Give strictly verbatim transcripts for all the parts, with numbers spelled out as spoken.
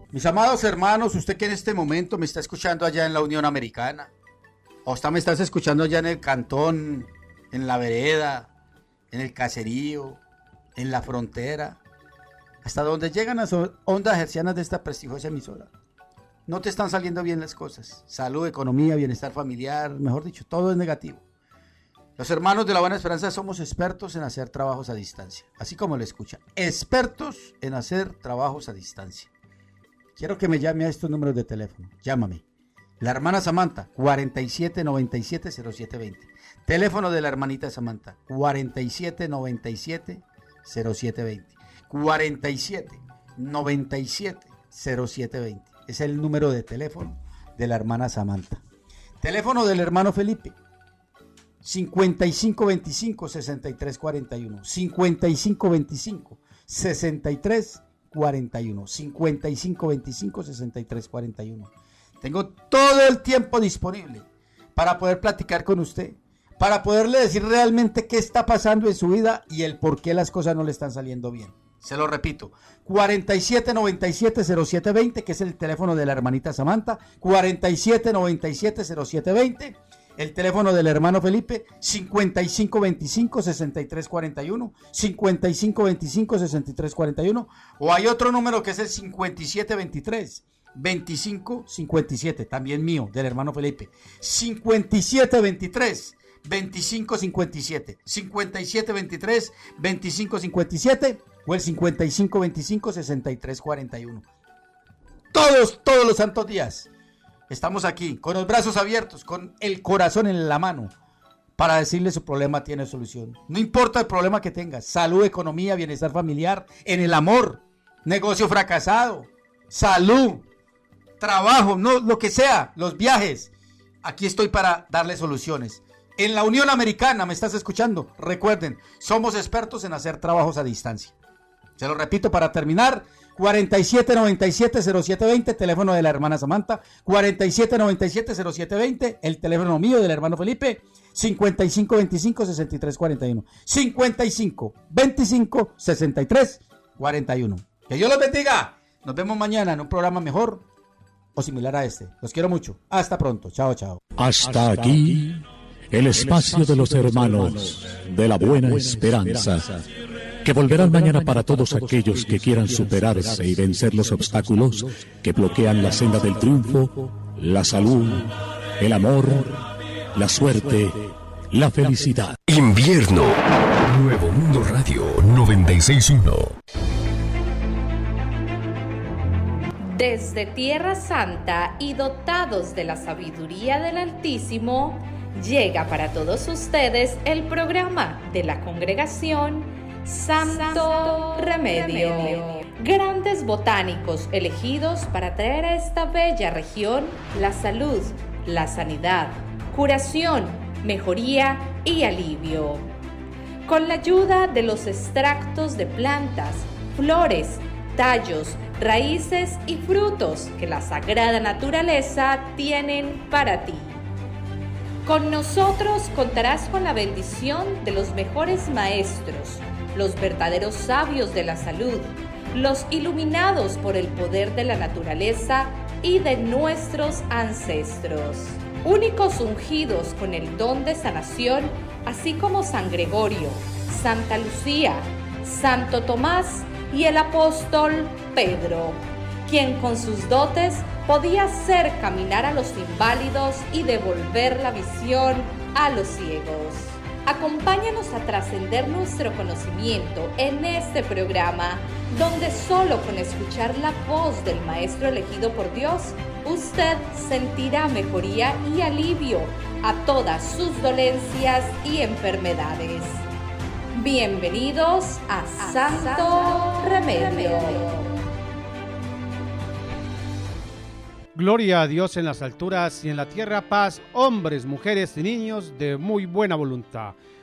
Mis amados hermanos, usted que en este momento me está escuchando allá en la Unión Americana, o usted me estás escuchando allá en el cantón, en la vereda, en el caserío, en la frontera, hasta donde llegan las ondas hercianas de esta prestigiosa emisora. No te están saliendo bien las cosas. Salud, economía, bienestar familiar, mejor dicho, todo es negativo. Los hermanos de la Buena Esperanza somos expertos en hacer trabajos a distancia, así como lo escuchan, expertos en hacer trabajos a distancia. Quiero que me llame a estos números de teléfono. Llámame. La hermana Samantha, cuarenta y siete noventa y siete cero siete veinte. Teléfono de la hermanita Samantha, cuarenta y siete noventa y siete cero siete veinte. cuarenta y siete noventa y siete cero siete veinte. Es el número de teléfono de la hermana Samantha. Teléfono del hermano Felipe, cincuenta y cinco veinticinco sesenta y tres cuarenta y uno. cincuenta y cinco veinticinco sesenta y tres cuarenta y uno. cincuenta y cinco veinticinco sesenta y tres cuarenta y uno. Tengo todo el tiempo disponible para poder platicar con usted, para poderle decir realmente qué está pasando en su vida y el por qué las cosas no le están saliendo bien. Se lo repito, cuarenta y siete noventa y siete cero siete veinte, que es el teléfono de la hermanita Samantha, cuarenta y siete noventa y siete cero siete veinte. El teléfono del hermano Felipe, cincuenta y cinco veinticinco sesenta y tres cuarenta y uno, cincuenta y cinco veinticinco sesenta y tres cuarenta y uno, o hay otro número que es el cincuenta y siete veintitrés veinticinco cincuenta y siete, también mío, del hermano Felipe, cincuenta y siete veintitrés veinticinco cincuenta y siete, cincuenta y siete veintitrés veinticinco cincuenta y siete, o el cincuenta y cinco veinticinco sesenta y tres cuarenta y uno. Todos, todos los santos días. Estamos aquí con los brazos abiertos, con el corazón en la mano, para decirle su problema tiene solución. No importa el problema que tenga, salud, economía, bienestar familiar, en el amor, negocio fracasado, salud, trabajo, no, lo que sea, los viajes. Aquí estoy para darle soluciones. En la Unión Americana, ¿me estás escuchando? Recuerden, somos expertos en hacer trabajos a distancia. Se lo repito para terminar, cuarenta y siete noventa y siete cero siete veinte, teléfono de la hermana Samantha, cuarenta y siete noventa y siete cero siete veinte, el teléfono mío del hermano Felipe, cincuenta y cinco veinticinco sesenta y tres cuarenta y uno, cincuenta y cinco veinticinco sesenta y tres cuarenta y uno. Que Dios los bendiga. Nos vemos mañana en un programa mejor o similar a este. Los quiero mucho. Hasta pronto. Chao, chao. Hasta aquí el espacio de los hermanos de la Buena Esperanza, que volverán mañana para todos aquellos que quieran superarse y vencer los obstáculos que bloquean la senda del triunfo, la salud, el amor, la suerte, la felicidad. Invierno. Nuevo Mundo Radio noventa y seis punto uno. Desde Tierra Santa y dotados de la sabiduría del Altísimo, llega para todos ustedes el programa de la congregación Santo, Santo Remedio. Remedio. Grandes botánicos elegidos para traer a esta bella región la salud, la sanidad, curación, mejoría y alivio. Con la ayuda de los extractos de plantas, flores, tallos, raíces y frutos que la sagrada naturaleza tienen para ti. Con nosotros contarás con la bendición de los mejores maestros, los verdaderos sabios de la salud, los iluminados por el poder de la naturaleza y de nuestros ancestros, únicos ungidos con el don de sanación, así como San Gregorio, Santa Lucía, Santo Tomás y el apóstol Pedro, quien con sus dotes podía hacer caminar a los inválidos y devolver la visión a los ciegos. Acompáñanos a trascender nuestro conocimiento en este programa, donde solo con escuchar la voz del Maestro elegido por Dios, usted sentirá mejoría y alivio a todas sus dolencias y enfermedades. Bienvenidos a Santo Remedio. Gloria a Dios en las alturas y en la tierra paz, hombres, mujeres y niños de muy buena voluntad.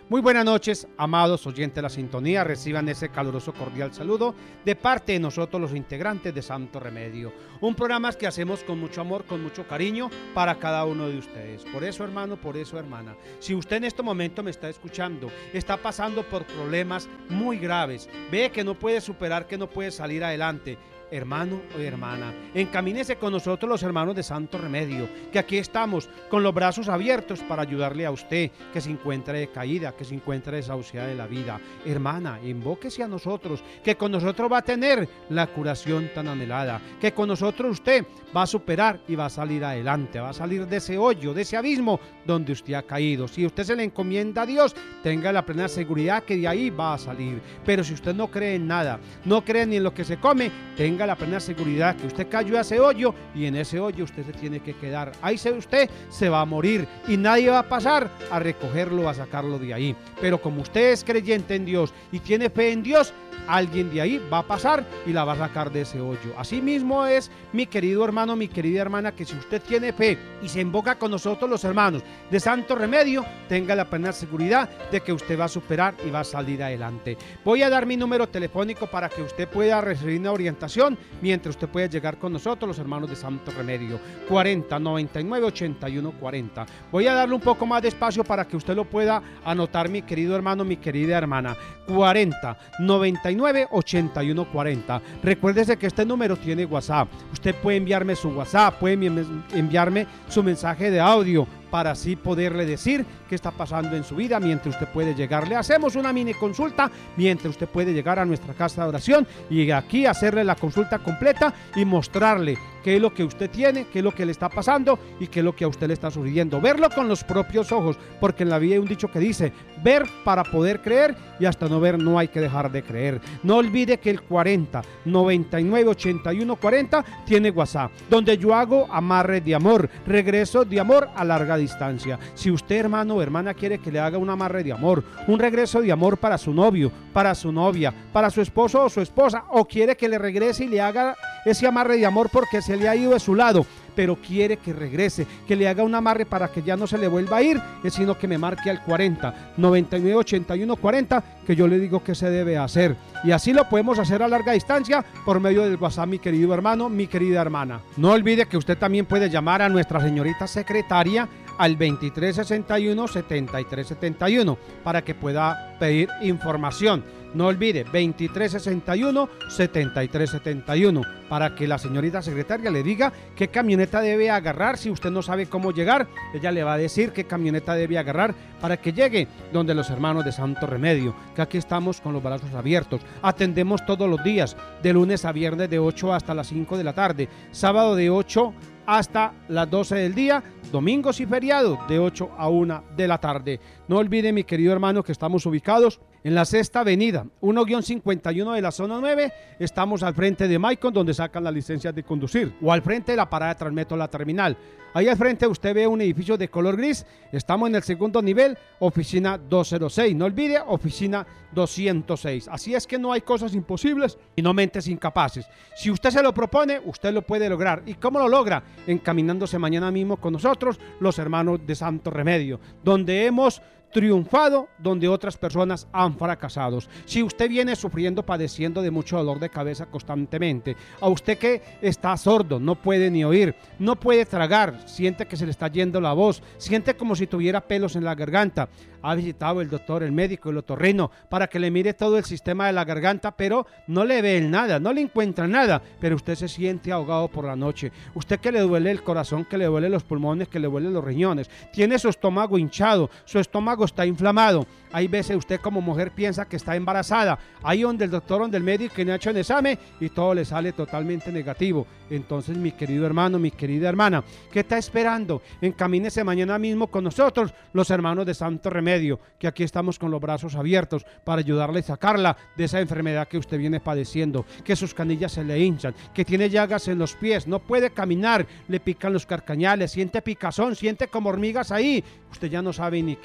Muy buenas noches, amados oyentes de la sintonía, reciban ese caluroso cordial saludo de parte de nosotros los integrantes de Santo Remedio, un programa que hacemos con mucho amor, con mucho cariño para cada uno de ustedes. Por eso, hermano, por eso, hermana, si usted en este momento me está escuchando, está pasando por problemas muy graves, ve que no puede superar, que no puede salir adelante, hermano o hermana, encamínese con nosotros los hermanos de Santo Remedio, que aquí estamos con los brazos abiertos para ayudarle a usted que se encuentre decaída, que se encuentre desahuciada de la vida. Hermana, invóquese a nosotros, que con nosotros va a tener la curación tan anhelada, que con nosotros usted va a superar y va a salir adelante, va a salir de ese hoyo, de ese abismo donde usted ha caído. Si usted se le encomienda a Dios, tenga la plena seguridad que de ahí va a salir. Pero si usted no cree en nada, no cree ni en lo que se come, tenga la plena seguridad que usted cayó a ese hoyo y en ese hoyo usted se tiene que quedar. Ahí se usted se va a morir y nadie va a pasar a recogerlo, a sacarlo de ahí. Pero como usted es creyente en Dios y tiene fe en Dios, alguien de ahí va a pasar y la va a sacar de ese hoyo. Así mismo es, mi querido hermano, mi querida hermana, que si usted tiene fe y se invoca con nosotros los hermanos de Santo Remedio, tenga la plena seguridad de que usted va a superar y va a salir adelante. Voy a dar mi número telefónico para que usted pueda recibir una orientación mientras usted puede llegar con nosotros los hermanos de Santo Remedio. cuarenta, noventa y nueve, ochenta y uno, cuarenta. Voy a darle un poco más de espacio para que usted lo pueda anotar, mi querido hermano, mi querida hermana. cuarenta, noventa y nueve, ochenta y uno, cuarenta. Recuérdese que este número tiene WhatsApp. Usted puede enviarme su WhatsApp, puede enviarme su mensaje de audio para así poderle decir qué está pasando en su vida mientras usted puede llegar. Le hacemos una mini consulta mientras usted puede llegar a nuestra casa de oración y aquí hacerle la consulta completa y mostrarle qué es lo que usted tiene, qué es lo que le está pasando y qué es lo que a usted le está sucediendo. Verlo con los propios ojos, porque en la vida hay un dicho que dice, ver para poder creer y hasta no ver no hay que dejar de creer. No olvide que el cuarenta, noventa y nueve, ochenta y uno, cuarenta tiene WhatsApp, donde yo hago amarre de amor, regreso de amor a larga distancia. Si usted, hermano o hermana, quiere que le haga un amarre de amor, un regreso de amor para su novio, para su novia, para su esposo o su esposa, o quiere que le regrese y le haga ese amarre de amor porque se le ha ido de su lado, pero quiere que regrese, que le haga un amarre para que ya no se le vuelva a ir, es sino que me marque al cuarenta, noventa y nueve, ochenta y uno, cuarenta, que yo le digo que se debe hacer. Y así lo podemos hacer a larga distancia por medio del WhatsApp, mi querido hermano, mi querida hermana. No olvide que usted también puede llamar a nuestra señorita secretaria al veintitrés sesenta y uno, setenta y tres setenta y uno para que pueda pedir información. No olvide, veintitrés sesenta y uno, setenta y tres setenta y uno, para que la señorita secretaria le diga qué camioneta debe agarrar. Si usted no sabe cómo llegar, ella le va a decir qué camioneta debe agarrar para que llegue donde los hermanos de Santo Remedio, que aquí estamos con los brazos abiertos. Atendemos todos los días, de lunes a viernes de ocho hasta las cinco de la tarde, sábado de ocho hasta las doce del día, domingos y feriados de ocho a una de la tarde. No olvide, mi querido hermano, que estamos ubicados en la Sexta Avenida, uno cincuenta y uno de la zona nueve, estamos al frente de Maicon, donde sacan las licencias de conducir, o al frente de la parada de Transmetro La Terminal. Ahí al frente usted ve un edificio de color gris, estamos en el segundo nivel, oficina doscientos seis, no olvide, oficina doscientos seis. Así es que no hay cosas imposibles y no mentes incapaces. Si usted se lo propone, usted lo puede lograr. ¿Y cómo lo logra? Encaminándose mañana mismo con nosotros, los hermanos de Santo Remedio, donde hemos triunfado donde otras personas han fracasado. Si usted viene sufriendo, padeciendo de mucho dolor de cabeza constantemente, a usted que está sordo, no puede ni oír, no puede tragar, siente que se le está yendo la voz, siente como si tuviera pelos en la garganta, ha visitado el doctor, el médico, el otorrino, para que le mire todo el sistema de la garganta, pero no le ve nada, no le encuentra nada, pero usted se siente ahogado por la noche. Usted que le duele el corazón, que le duele los pulmones, que le duele los riñones, tiene su estómago hinchado, su estómago está inflamado. Hay veces usted como mujer piensa que está embarazada, ahí donde el doctor, donde el médico que le ha hecho el examen y todo le sale totalmente negativo. Entonces, mi querido hermano, mi querida hermana, ¿qué está esperando? Encamínese mañana mismo con nosotros, los hermanos de Santo Remedio, que aquí estamos con los brazos abiertos para ayudarle a sacarla de esa enfermedad que usted viene padeciendo, que sus canillas se le hinchan, que tiene llagas en los pies, no puede caminar, le pican los carcañales, siente picazón, siente como hormigas ahí, usted ya no sabe ni qué hacer.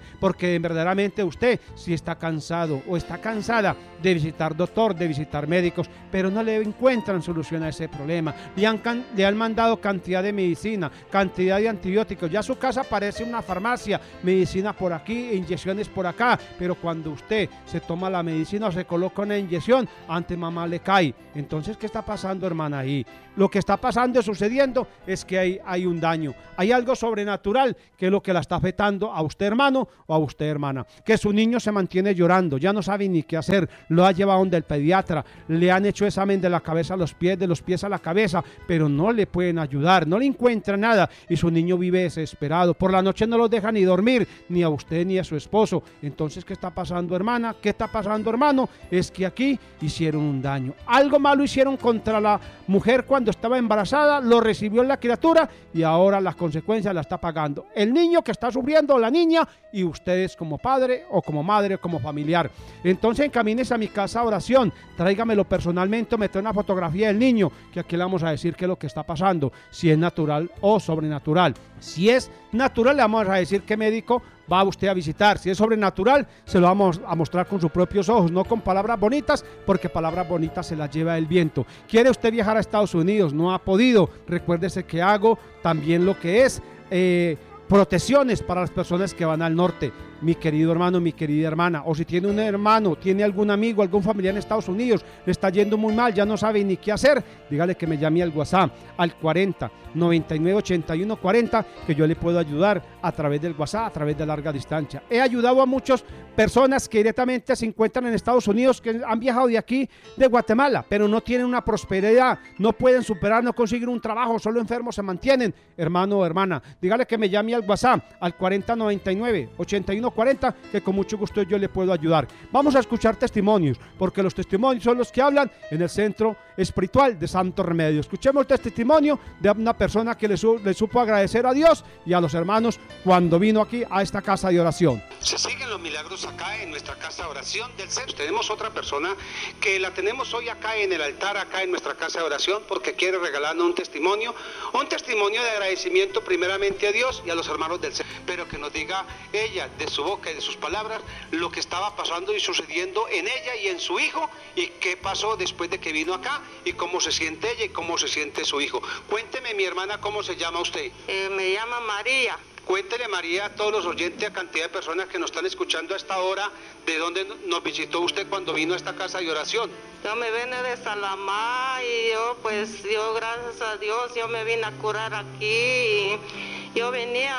porque verdaderamente usted si está cansado o está cansada de visitar doctor, de visitar médicos, pero no le encuentran solución a ese problema. Le han, can, le han mandado cantidad de medicina, cantidad de antibióticos, ya su casa parece una farmacia, medicina por aquí, inyecciones por acá, pero cuando usted se toma la medicina o se coloca una inyección, antes mamá le cae. Entonces, ¿qué está pasando, hermana, ahí? Lo que está pasando y sucediendo es que hay, hay un daño, hay algo sobrenatural que es lo que la está afectando a usted, hermano, o a usted, hermana, que su niño se mantiene llorando, ya no sabe ni qué hacer, lo ha llevado donde el pediatra, le han hecho examen de la cabeza a los pies, de los pies a la cabeza, pero no le pueden ayudar, no le encuentra nada y su niño vive desesperado, por la noche no los deja ni dormir, ni a usted ni a su esposo. Entonces, ¿qué está pasando, hermana? ¿Qué está pasando, hermano? Es que aquí hicieron un daño, algo malo hicieron contra la mujer cuando estaba embarazada, lo recibió la criatura y ahora las consecuencias la está pagando el niño que está sufriendo, la niña, y ustedes como padre o como madre o como familiar. Entonces encamínese a mi casa a oración, tráigamelo personalmente, me trae una fotografía del niño, que aquí le vamos a decir qué es lo que está pasando, si es natural o sobrenatural. Si es natural, le vamos a decir qué médico va usted a visitar. Si es sobrenatural, se lo vamos a mostrar con sus propios ojos, no con palabras bonitas, porque palabras bonitas se las lleva el viento. ¿Quiere usted viajar a Estados Unidos? No ha podido. Recuérdese que hago también lo que es eh, protecciones para las personas que van al norte. Mi querido hermano, mi querida hermana, o si tiene un hermano, tiene algún amigo, algún familiar en Estados Unidos, le está yendo muy mal, ya no sabe ni qué hacer, dígale que me llame al WhatsApp, al cuarenta, noventa y nueve, ochenta y uno, cuarenta, que yo le puedo ayudar a través del WhatsApp, a través de larga distancia. He ayudado a muchas personas que directamente se encuentran en Estados Unidos, que han viajado de aquí, de Guatemala, pero no tienen una prosperidad, no pueden superar, no consiguen un trabajo, solo enfermos se mantienen. Hermano o hermana, dígale que me llame al WhatsApp, al cuarenta, noventa y nueve, ochenta y uno, cuarenta, que con mucho gusto yo le puedo ayudar. Vamos a escuchar testimonios, porque los testimonios son los que hablan en el Centro Espiritual de Santo Remedio. Escuchemos el testimonio de una persona que le, su, le supo agradecer a Dios y a los hermanos cuando vino aquí a esta casa de oración. Se siguen los milagros acá en nuestra casa de oración del centro. Tenemos otra persona que la tenemos hoy acá en el altar, acá en nuestra casa de oración, porque quiere regalarnos un testimonio, un testimonio de agradecimiento primeramente a Dios y a los hermanos del centro, pero que nos diga ella, de su boca y de sus palabras, lo que estaba pasando y sucediendo en ella y en su hijo, y qué pasó después de que vino acá, y cómo se siente ella y cómo se siente su hijo. Cuénteme, mi hermana, ¿cómo se llama usted? Eh, me llama María. Cuéntele, María, a todos los oyentes, a cantidad de personas que nos están escuchando a esta hora, de dónde nos visitó usted cuando vino a esta casa de oración. Yo me vine de Salamá y yo, pues, yo, gracias a Dios, yo me vine a curar aquí. Y yo venía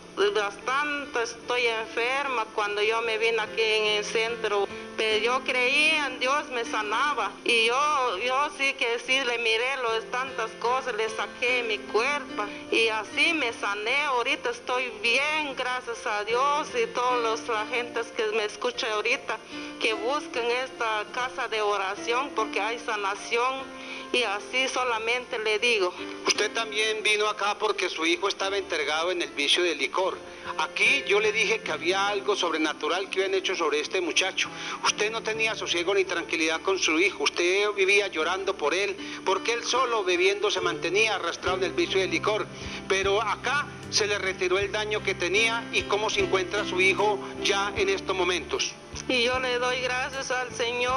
bastante, estoy enferma cuando yo me vine aquí en el centro, pero yo creía en Dios, me sanaba, y yo, yo sí que sí le miré los, tantas cosas, le saqué mi cuerpo, y así me sané. Ahorita estoy bien, gracias a Dios, y todos la gentes que me escuchan ahorita, que busquen esta casa de oración, porque hay sanación. Y así solamente le digo. Usted también vino acá porque su hijo estaba entregado en el vicio del licor. Aquí yo le dije que había algo sobrenatural que habían hecho sobre este muchacho. Usted no tenía sosiego ni tranquilidad con su hijo. Usted vivía llorando por él, porque él solo bebiendo se mantenía arrastrado en el vicio del licor. Pero acá se le retiró el daño que tenía y cómo se encuentra su hijo ya en estos momentos. Y yo le doy gracias al Señor.